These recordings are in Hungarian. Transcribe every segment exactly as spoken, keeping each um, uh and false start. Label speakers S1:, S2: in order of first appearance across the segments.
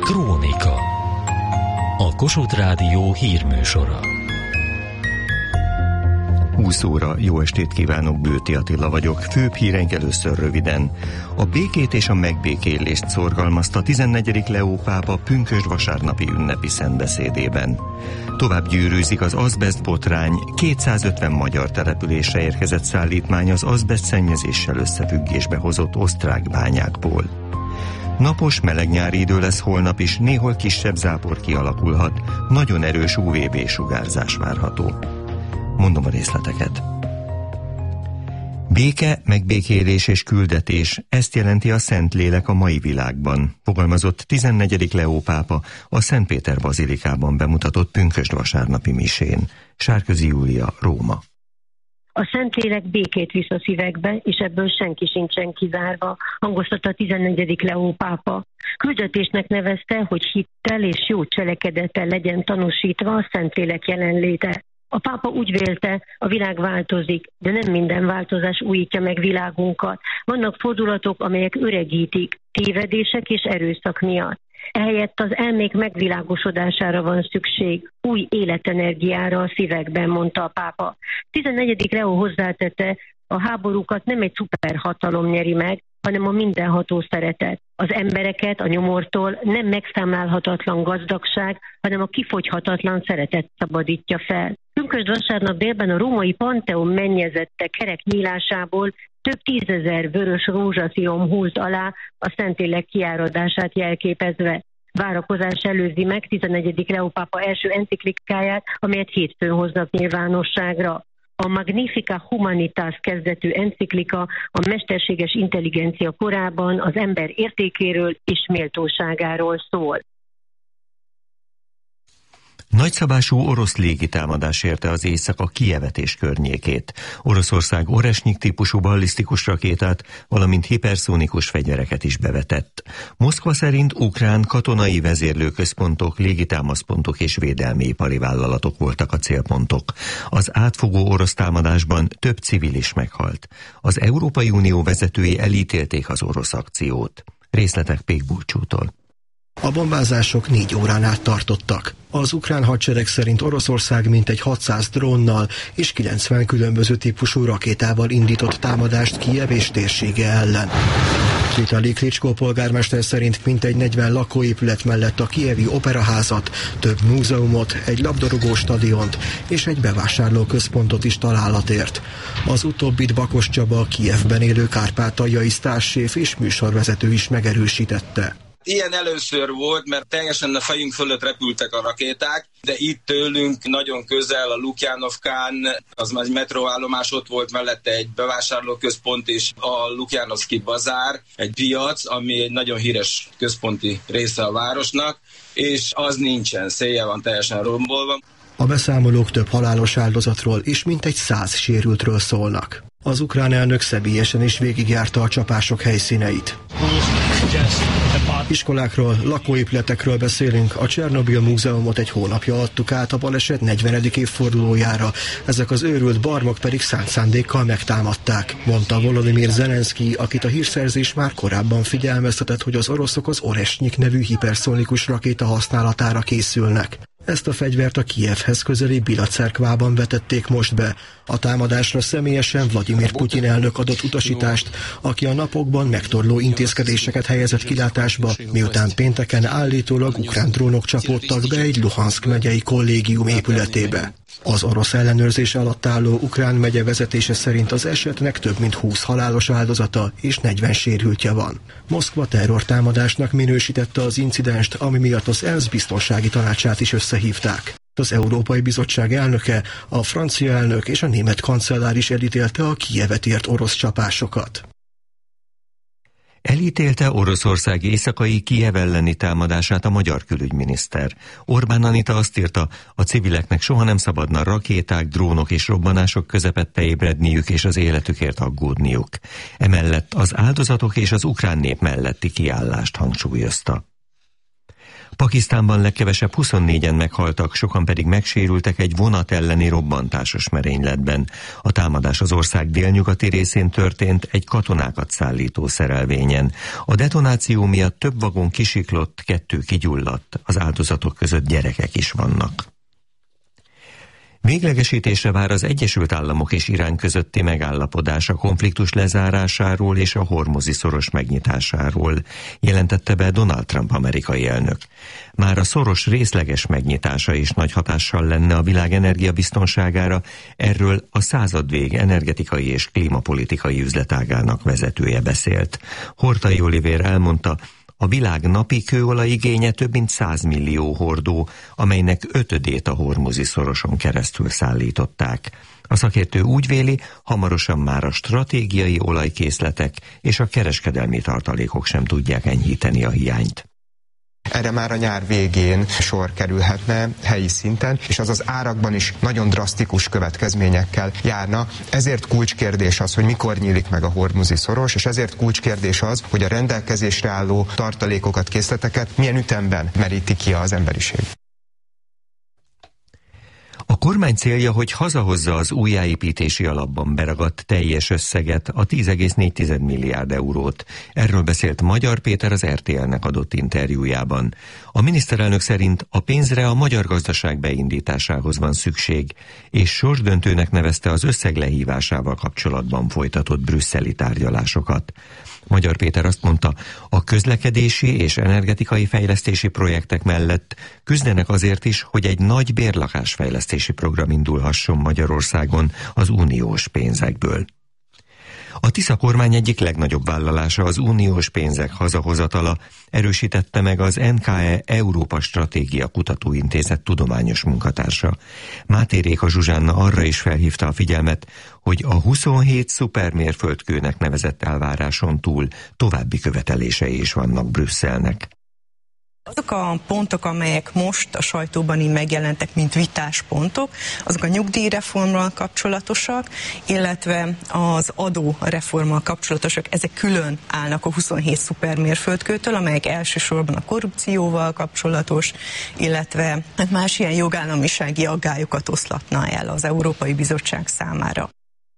S1: Krónika. A Kossuth Rádió hírműsora.
S2: húsz óra, jó estét kívánok, Bőti Attila vagyok. Főbb híreink először röviden. A békét és a megbékélést szorgalmazta tizennegyedik Leó pápa pünkösd vasárnapi ünnepi szentbeszédében. Tovább gyűrűzik az azbest botrány, kétszázötven magyar településre érkezett szállítmány az azbest szennyezéssel összefüggésbe hozott osztrák bányákból. Napos, meleg nyári idő lesz holnap is, néhol kisebb zápor kialakulhat, nagyon erős u vé bé sugárzás várható. Mondom a részleteket. Béke, megbékélés és küldetés, ezt jelenti a Szentlélek a mai világban, fogalmazott tizennegyedik Leó pápa a Szentpéter bazilikában bemutatott pünkösd vasárnapi misén. Sárközi Júlia, Róma.
S3: A Szentlélek békét visz a szívekbe, és ebből senki sincsen kizárva, hangoztatta a tizennegyedik Leó pápa. Küldetésnek nevezte, hogy hittel és jó cselekedettel legyen tanúsítva a Szentlélek jelenléte. A pápa úgy vélte, a világ változik, de nem minden változás újítja meg világunkat. Vannak fordulatok, amelyek öregítik, tévedések és erőszak miatt. Ehelyett az elmék megvilágosodására van szükség, új életenergiára a szívekben, mondta a pápa. tizennegyedik Leó hozzátette, a háborúkat nem egy szuperhatalom nyeri meg, hanem a mindenható szeretet. Az embereket a nyomortól nem megszámlálhatatlan gazdagság, hanem a kifogyhatatlan szeretet szabadítja fel. Pünkösd vasárnap délben a római Pantheon mennyezette kerek nyílásából több tízezer vörös rózsaszíjom húlt alá a Szentlélek kiáradását jelképezve. Várakozás előzi meg tizennegyedik Leó pápa első enciklikáját, amelyet hétfőn hoznak nyilvánosságra. A Magnificat Humanitas kezdetű enciklika a mesterséges intelligencia korában az ember értékéről és méltóságáról szól.
S2: Nagyszabású orosz légitámadás érte az éjszaka Kijevet és környékét. Oroszország Oresnyik típusú ballisztikus rakétát, valamint hiperszónikus fegyvereket is bevetett. Moszkva szerint ukrán katonai vezérlőközpontok, légitámaszpontok és védelmi ipari vállalatok voltak a célpontok. Az átfogó orosz támadásban több civil is meghalt. Az Európai Unió vezetői elítélték az orosz akciót. Részletek Pék Bulcsútól.
S4: A bombázások négy órán át tartottak. Az ukrán hadsereg szerint Oroszország mintegy hatszáz drónnal és kilencven különböző típusú rakétával indított támadást Kijev és térsége ellen. Vitali Klitschko polgármester szerint mintegy negyven lakóépület mellett a kijevi operaházat, több múzeumot, egy labdarúgó stadiont és egy bevásárlóközpontot is találat ért. Az utóbbit Bakos Csaba, Kijevben élő kárpátaljai sztárséf és műsorvezető is megerősítette.
S5: Ilyen először volt, mert teljesen a fejünk fölött repültek a rakéták, de itt tőlünk nagyon közel a Lukjanovkán, az már egy metróállomás, ott volt mellette egy bevásárlóközpont és a Lukjanovszki bazár, egy piac, ami egy nagyon híres központi része a városnak, és az nincsen, széjjel van teljesen rombolva.
S4: A beszámolók több halálos áldozatról és mintegy száz sérültről szólnak. Az ukrán elnök személyesen is végigjárta a csapások helyszíneit. Iskolákról, lakóépületekről beszélünk, a Csernobil múzeumot egy hónapja adtuk át a baleset negyvenedik évfordulójára, ezek az őrült barmok pedig szánt szándékkal megtámadták, mondta Volodymyr Zelenszky, akit a hírszerzés már korábban figyelmeztetett, hogy az oroszok az Oresnyik nevű hiperszónikus rakéta használatára készülnek. Ezt a fegyvert a Kijevhez közeli Bila cerkvában vetették most be. A támadásra személyesen Vladimir Putyin elnök adott utasítást, aki a napokban megtorló intézkedéseket helyezett kilátásba, miután pénteken állítólag ukrán drónok csapódtak be egy Luhanszk megyei kollégium épületébe. Az orosz ellenőrzés alatt álló ukrán megye vezetése szerint az esetnek több mint húsz halálos áldozata és negyven sérültje van. Moszkva terrortámadásnak minősítette az incidenst, ami miatt az ENSZ biztonsági tanácsát is összehívták. Az Európai Bizottság elnöke, a francia elnök és a német kancellár is elítélte a Kijevet ért orosz csapásokat.
S2: Elítélte Oroszország éjszakai Kijev elleni támadását a magyar külügyminiszter. Orbán Anita azt írta, a civileknek soha nem szabadna rakéták, drónok és robbanások közepette ébredniük és az életükért aggódniuk. Emellett az áldozatok és az ukrán nép melletti kiállást hangsúlyozta. Pakisztánban legkevesebb huszonnégyen meghaltak, sokan pedig megsérültek egy vonat elleni robbantásos merényletben. A támadás az ország délnyugati részén történt egy katonákat szállító szerelvényen. A detonáció miatt több vagon kisiklott, kettő kigyulladt. Az áldozatok között gyerekek is vannak. Véglegesítésre vár az Egyesült Államok és Irán közötti megállapodás a konfliktus lezárásáról és a hormuzi szoros megnyitásáról, jelentette be Donald Trump amerikai elnök. Már a szoros részleges megnyitása is nagy hatással lenne a világ energiabiztonságára, erről a századvég energetikai és klímapolitikai üzletágának vezetője beszélt. Hortai Olivér elmondta, a világ napi kőolaj igénye több mint száz millió hordó, amelynek ötödét a hormuzi szoroson keresztül szállították. A szakértő úgy véli, hamarosan már a stratégiai olajkészletek és a kereskedelmi tartalékok sem tudják enyhíteni a hiányt.
S6: Erre már a nyár végén sor kerülhetne helyi szinten, és az az árakban is nagyon drasztikus következményekkel járna. Ezért kulcskérdés az, hogy mikor nyílik meg a hormuzi szoros, és ezért kulcskérdés az, hogy a rendelkezésre álló tartalékokat, készleteket milyen ütemben meríti ki az emberiség.
S2: A kormány célja, hogy hazahozza az újjáépítési alapban beragadt teljes összeget, a tíz egész négy milliárd eurót. Erről beszélt Magyar Péter az er té el-nek adott interjújában. A miniszterelnök szerint a pénzre a magyar gazdaság beindításához van szükség, és sorsdöntőnek nevezte az összeg lehívásával kapcsolatban folytatott brüsszeli tárgyalásokat. Magyar Péter azt mondta, a közlekedési és energetikai fejlesztési projektek mellett küzdenek azért is, hogy egy nagy bérlakásfejlesztési program indulhasson Magyarországon az uniós pénzekből. A Tisza kormány egyik legnagyobb vállalása az uniós pénzek hazahozatala, erősítette meg az en ká e Európa Stratégia Kutatóintézet tudományos munkatársa. Máté Réka Zsuzsánna arra is felhívta a figyelmet, hogy a huszonhét szupermérföldkőnek nevezett elváráson túl további követelései is vannak Brüsszelnek.
S7: Azok a pontok, amelyek most a sajtóban így megjelentek, mint vitáspontok, azok a nyugdíjreformmal kapcsolatosak, illetve az adóreformmal kapcsolatosak, ezek külön állnak a huszonhét szupermérföldkőtől, amelyek elsősorban a korrupcióval kapcsolatos, illetve más ilyen jogállamisági aggályokat oszlatna el az Európai Bizottság számára.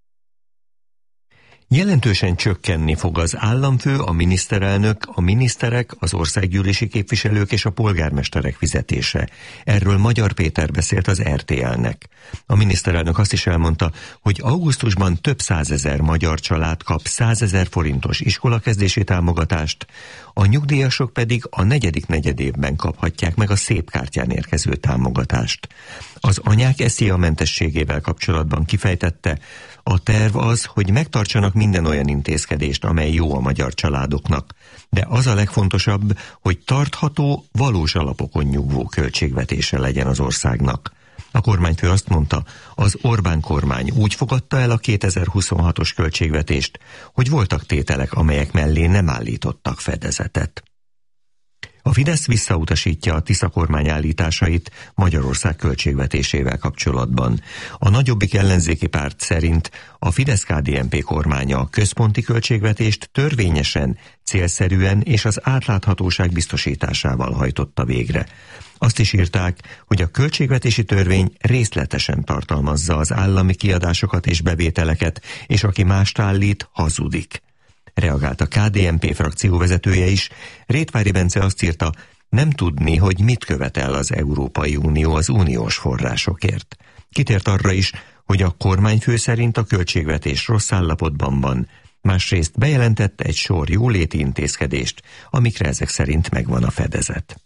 S2: Jelentősen csökkenni fog az államfő, a miniszterelnök, a miniszterek, az országgyűlési képviselők és a polgármesterek fizetése. Erről Magyar Péter beszélt az er té el-nek. A miniszterelnök azt is elmondta, hogy augusztusban több százezer magyar család kap százezer forintos iskolakezdési támogatást, a nyugdíjasok pedig a negyedik negyedévben kaphatják meg a szép kártyán érkező támogatást. Az anyák es zé á mentességével kapcsolatban kifejtette, a terv az, hogy megtartsanak minden olyan intézkedést, amely jó a magyar családoknak. De az a legfontosabb, hogy tartható, valós alapokon nyugvó költségvetése legyen az országnak. A kormányfő azt mondta, az Orbán kormány úgy fogadta el a kétezer-huszonhatos költségvetést, hogy voltak tételek, amelyek mellé nem állítottak fedezetet. A Fidesz visszautasítja a Tisza kormány állításait Magyarország költségvetésével kapcsolatban. A Nagyobbik ellenzéki párt szerint a Fidesz-ká dé en pé kormánya a központi költségvetést törvényesen, célszerűen és az átláthatóság biztosításával hajtotta végre. Azt is írták, hogy a költségvetési törvény részletesen tartalmazza az állami kiadásokat és bevételeket, és aki mást állít, hazudik. Reagált a ká dé en pé frakció vezetője is. Rétvári Bence azt írta, nem tudni, hogy mit követel az Európai Unió az uniós forrásokért. Kitért arra is, hogy a kormányfő szerint a költségvetés rossz állapotban van, másrészt bejelentette egy sor jóléti intézkedést, amikre ezek szerint megvan a fedezet.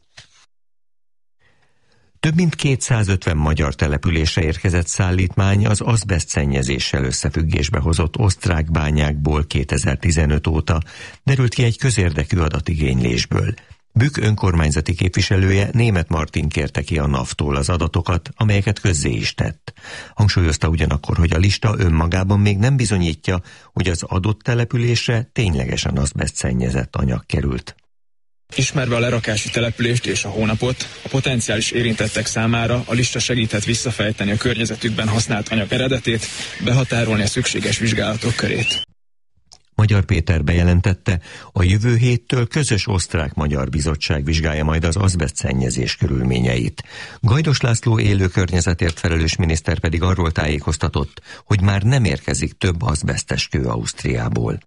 S2: Több mint kétszázötven magyar településre érkezett szállítmány az azbeszt szennyezéssel összefüggésbe hozott osztrák bányákból kétezer-tizenöt óta, derült ki egy közérdekű adatigénylésből. Bükk önkormányzati képviselője, Németh Martin kérte ki a NAV-tól az adatokat, amelyeket közzé is tett. Hangsúlyozta ugyanakkor, hogy a lista önmagában még nem bizonyítja, hogy az adott településre ténylegesen azbeszt szennyezett anyag került.
S8: Ismerve a lerakási települést és a hónapot, a potenciális érintettek számára a lista segíthet visszafejteni a környezetükben használt anyag eredetét, behatárolni a szükséges vizsgálatok körét.
S2: Magyar Péter bejelentette, a jövő héttől közös osztrák-magyar bizottság vizsgálja majd az azbesztszennyezés körülményeit. Gajdos László élő környezetért felelős miniszter pedig arról tájékoztatott, hogy már nem érkezik több azbesztes kő Ausztriából.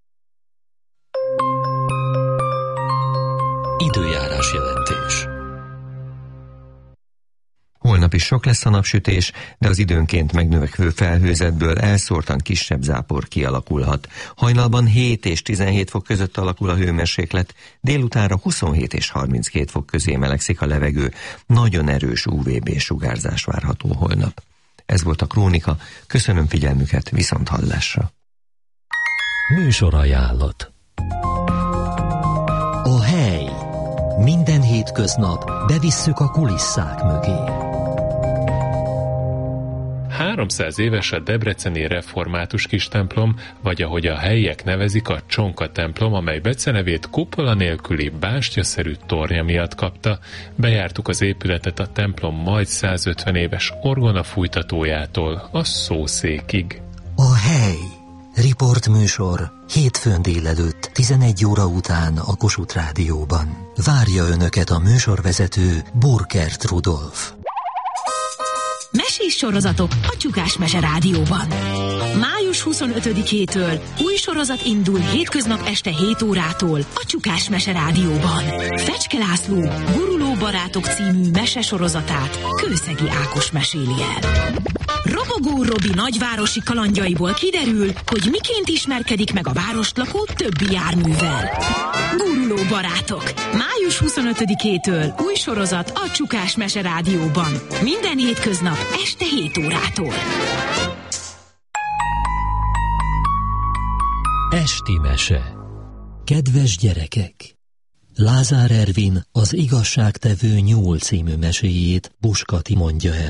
S1: Időjárás jelentés.
S2: Holnap is sok lesz a napsütés, de az időnként megnövekvő felhőzetből elszórtan kisebb zápor kialakulhat. Hajnalban hét és tizenhét fok között alakul a hőmérséklet, délutánra huszonhét és harminckét fok közé melegszik a levegő, nagyon erős ú vé bé sugárzás várható holnap. Ez volt a Krónika, köszönöm figyelmüket, viszont hallásra.
S1: Műsorajánlat.
S9: A hely. Minden hétköznap bevisszük a kulisszák mögé.
S10: háromszáz éves a debreceni református kistemplom, vagy ahogy a helyiek nevezik, a Csonka templom, amely becenevét kupola nélküli bástyaszerű tornya miatt kapta. Bejártuk az épületet a templom majd százötven éves orgona fújtatójától a szószékig.
S9: A hely. Riportműsor hétfőn délelőtt tizenegy óra után a Kossuth Rádióban. Várja Önöket a műsorvezető Burkert Rudolf.
S11: Mesés sorozatok a Csukás Mese Rádióban. május huszonötödikétől új sorozat indul hétköznap este hét órától a Csukás Mese Rádióban. Fecske László Guruló barátok című mese sorozatát Kőszegi Ákos meséli el. Robogó Robi nagyvárosi kalandjaiból kiderül, hogy miként ismerkedik meg a várost lakó többi járművel. Guruló barátok. május huszonötödikétől új sorozat a Csukás Mese Rádióban. Minden hétköznap este hét órától.
S1: Esti mese.
S9: Kedves gyerekek! Lázár Ervin az Igazságtevő nyúl című meséjét Buskati mondja el.